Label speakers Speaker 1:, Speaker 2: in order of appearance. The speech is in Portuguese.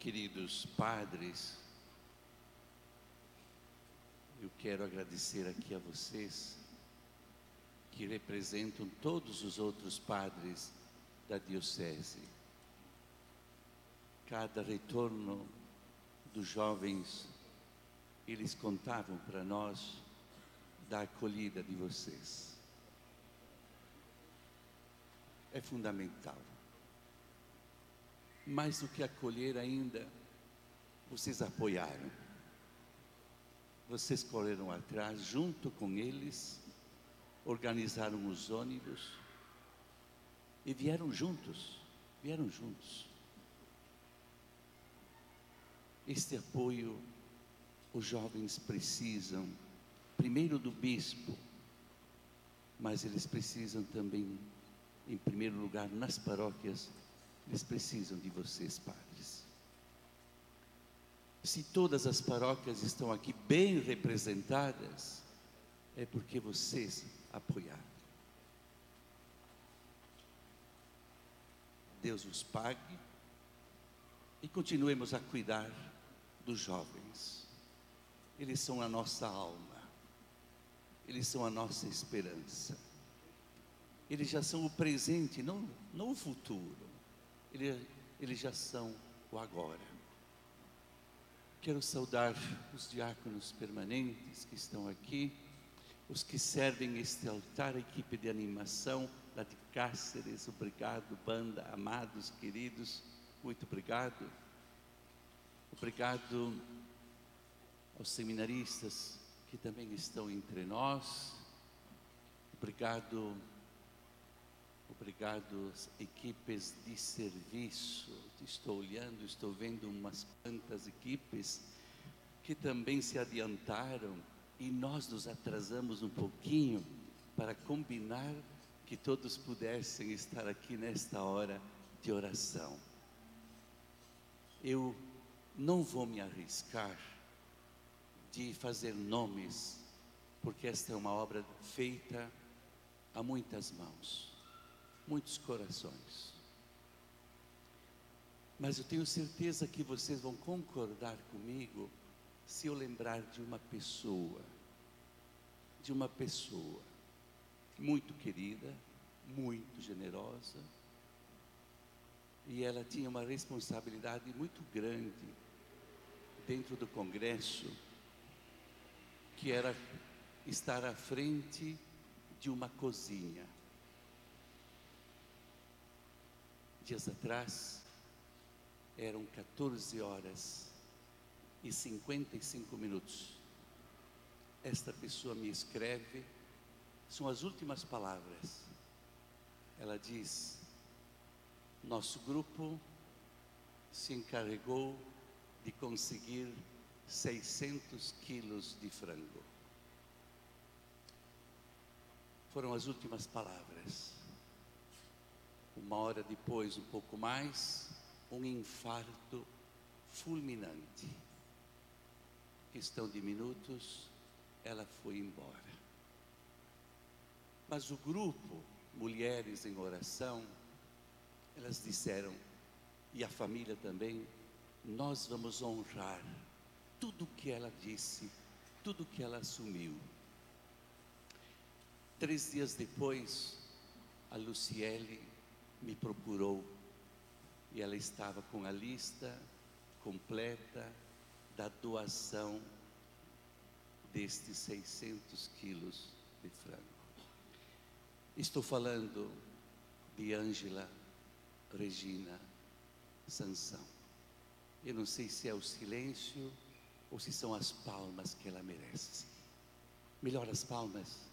Speaker 1: Queridos padres, eu quero agradecer aqui a vocês que representam todos os outros padres da diocese. Cada retorno dos jovens, eles contavam para nós da acolhida de vocês. É fundamental. Mais do que acolher ainda, vocês apoiaram. Vocês correram atrás, junto com eles, organizaram os ônibus e vieram juntos. Este apoio os jovens precisam, primeiro do bispo, mas eles precisam também, em primeiro lugar, nas paróquias, eles precisam de vocês, padres. Se todas as paróquias estão aqui bem representadas, é porque vocês apoiaram. Deus os pague e continuemos a cuidar dos jovens. Eles são a nossa alma, eles são a nossa esperança. Eles já são o presente, não o futuro. Eles já são o agora. Quero saudar os diáconos permanentes que estão aqui, os que servem este altar, a equipe de animação lá de Cáceres. Obrigado, banda, amados, queridos, muito obrigado. Obrigado aos seminaristas que também estão entre nós. Obrigado às equipes de serviço. Estou olhando, estou vendo umas quantas equipes que também se adiantaram e nós nos atrasamos um pouquinho para combinar que todos pudessem estar aqui nesta hora de oração. Eu não vou me arriscar de fazer nomes, porque esta é uma obra feita a muitas mãos, muitos corações. Mas eu tenho certeza que vocês vão concordar comigo se eu lembrar de uma pessoa muito querida, muito generosa, e ela tinha uma responsabilidade muito grande dentro do congresso, que era estar à frente de uma cozinha. Dias atrás, eram 14h55. Esta pessoa me escreve, são as últimas palavras. Ela diz: nosso grupo se encarregou de conseguir 600 quilos de frango. Foram as últimas palavras. Uma hora depois, um pouco mais, um infarto fulminante. Questão de minutos, ela foi embora. Mas o grupo Mulheres em Oração, elas disseram, e a família também: nós vamos honrar tudo o que ela disse, tudo o que ela assumiu. 3 dias depois, a Luciele me procurou e ela estava com a lista completa da doação destes 600 quilos de frango. Estou falando de Ângela Regina Sansão. Eu não sei se é o silêncio ou se são as palmas que ela merece. Melhor as palmas.